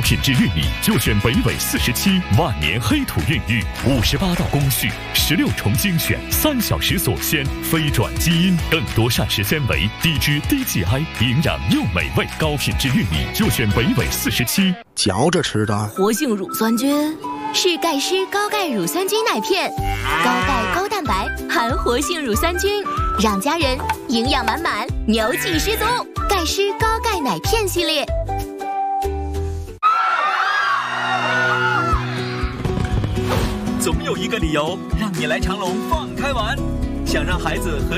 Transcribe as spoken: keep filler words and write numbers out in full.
品质玉米就选北纬四十七，万年黑土孕育，五十八道工序，十六重精选，三小时锁鲜，非转基因，更多膳食纤维，低脂低 G I， 营养又美味，高品质玉米就选北纬四十七。 嚼着吃的。 活性乳酸菌是钙湿高钙乳酸菌奶片，高钙高蛋白，含活性乳酸菌，让家人营养满满，牛气十足。钙湿高钙奶片系列。 总有一个理由让你来长隆放开玩，想让孩子和